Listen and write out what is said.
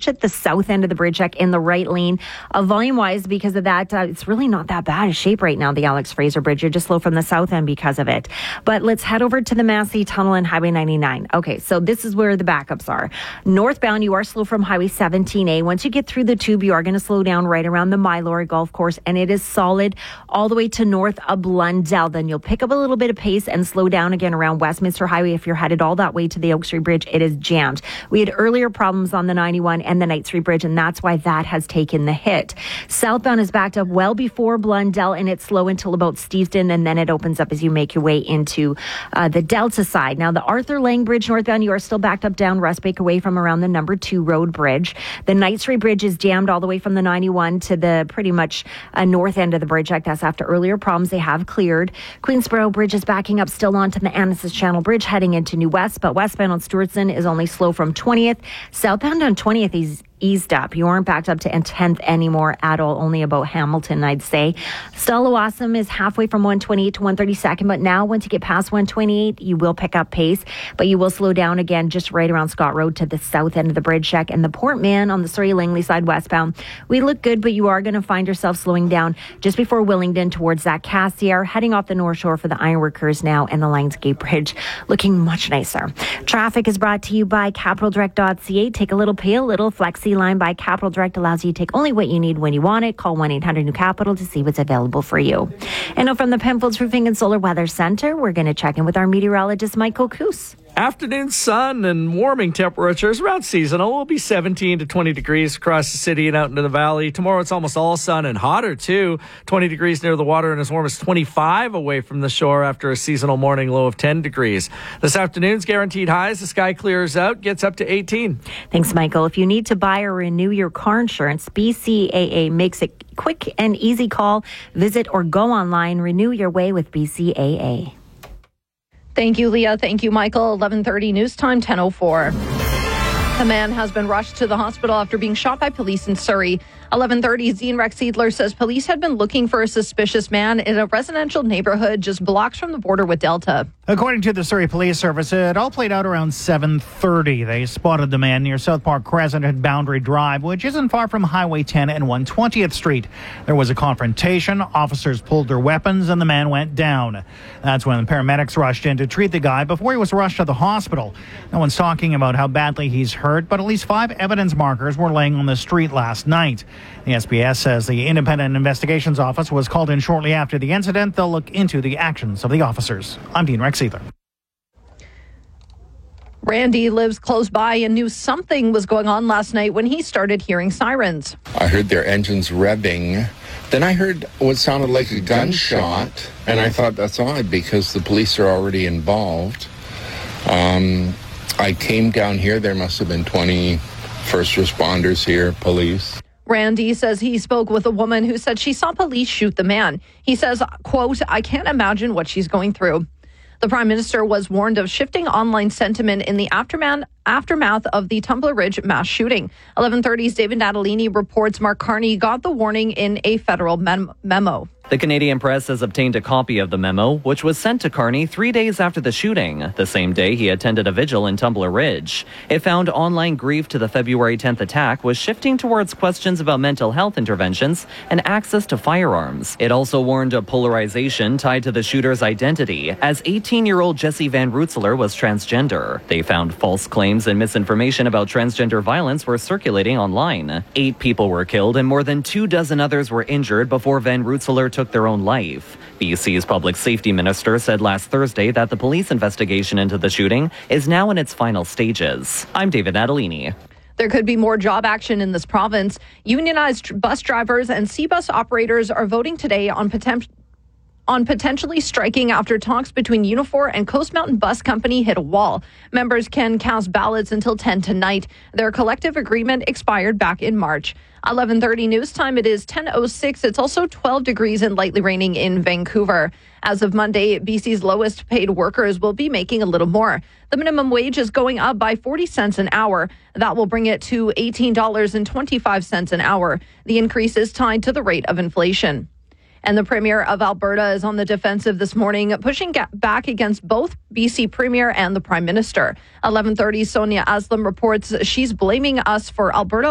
much at the south end of the bridge deck in the right lane. Volume-wise, because of that, it's really not that bad a shape right now, the Alex Fraser Bridge. You're just slow from the south end because of it. But let's head over to the Massey Tunnel and Highway 99. Okay, so this is where the backups are. Northbound, you are slow from Highway 17A. Once you get through the tube, you are going to slow down right around the Mylor Golf Course, and it is solid all the way to north of Blundell. Then you'll pick up a little bit of pace and slow down again around Westminster Highway. If you're headed all that way to the Oak Street Bridge, it is jammed. We had earlier problems on the 91 and the Knight Street Bridge, and that's why that has taken the hit. Southbound is backed up well before Blundell, and it's slow until about Steveston, and then it opens up as you make your way into the Delta side. Now, the Arthur Lang Bridge northbound, you are still backed up down Rustbake away from around the number 2 Road Bridge. The Knight Street Bridge is jammed all the way from the 91 to the pretty much north end of the bridge deck. That's after earlier problems they have cleared. Queensboro Bridge is backing up still onto the Annacis Channel Bridge heading into New West, but westbound on Stewartson is only slow from 20th. Southbound on 20th is eased up. You aren't backed up to 10th anymore at all, only about Hamilton, I'd say. Stella Awesome is halfway from 128 to 132nd, but now once you get past 128, you will pick up pace, but you will slow down again just right around Scott Road to the south end of the bridge deck. And the Port Mann on the Surrey-Langley side westbound, we look good, but you are going to find yourself slowing down just before Willingdon towards that Cassiar, heading off the North Shore for the Ironworkers now, and the Lionsgate Bridge looking much nicer. Traffic is brought to you by CapitalDirect.ca. Take a little pay, a little flexi line by Capital Direct allows you to take only what you need when you want it. Call 1-800-NEW-CAPITAL to see what's available for you. And now from the Penfolds Roofing and Solar Weather Center, we're going to check in with our meteorologist, Michael Coos. Afternoon sun and warming temperatures around seasonal. Will be 17 to 20 degrees across the city and out into the valley. Tomorrow it's almost all sun and hotter too. 20 degrees near the water and as warm as 25 away from the shore after a seasonal morning low of 10 degrees. This afternoon's guaranteed highs. The sky clears out, gets up to 18. Thanks, Michael. If you need to buy or renew your car insurance, BCAA makes it quick and easy call. Visit or go online. Renew your way with BCAA. Thank you, Leah. Thank you, Michael. 11:30 news time, 10:04. A man has been rushed to the hospital after being shot by police in Surrey. 11:30, Zine Rexedler says police had been looking for a suspicious man in a residential neighborhood just blocks from the border with Delta. According to the Surrey Police Service, it all played out around 7:30. They spotted the man near South Park Crescent at Boundary Drive, which isn't far from Highway 10 and 120th Street. There was a confrontation. Officers pulled their weapons and the man went down. That's when the paramedics rushed in to treat the guy before he was rushed to the hospital. No one's talking about how badly he's hurt, but at least 5 evidence markers were laying on the street last night. The SBS says the Independent Investigations Office was called in shortly after the incident. They'll look into the actions of the officers. I'm Dean Rexedler. Randy lives close by and knew something was going on last night when he started hearing sirens. I heard their engines revving. Then I heard what sounded like a gunshot, and I thought that's odd because the police are already involved. I came down here. There must have been 20 first responders here, police. Randy says he spoke with a woman who said she saw police shoot the man. He says, quote, "I can't imagine what she's going through." The Prime Minister was warned of shifting online sentiment in the aftermath of the Tumbler Ridge mass shooting. 11:30's David Natalini reports Mark Carney got the warning in a federal memo. The Canadian Press has obtained a copy of the memo, which was sent to Carney 3 days after the shooting, the same day he attended a vigil in Tumbler Ridge. It found online grief to the February 10th attack was shifting towards questions about mental health interventions and access to firearms. It also warned of polarization tied to the shooter's identity, as 18-year-old Jesse Van Rootselaar was transgender. They found false claims and misinformation about transgender violence were circulating online. 8 people were killed and more than 24 others were injured before Van Rootselaar took their own life. BC's public safety minister said last Thursday that the police investigation into the shooting is now in its final stages. I'm David Natalini. There could be more job action in this province. Unionized bus drivers and C-bus operators are voting today on potentially striking after talks between Unifor and Coast Mountain Bus Company hit a wall. Members can cast ballots until 10 tonight. Their collective agreement expired back in March. 11:30 news time. It is 10:06. It's also 12 degrees and lightly raining in Vancouver. As of Monday, BC's lowest paid workers will be making a little more. The minimum wage is going up by 40 cents an hour. That will bring it to $18.25 an hour. The increase is tied to the rate of inflation. And the Premier of Alberta is on the defensive this morning, pushing back against both BC Premier and the Prime Minister. 11:30, Sonia Aslam reports she's blaming us for Alberta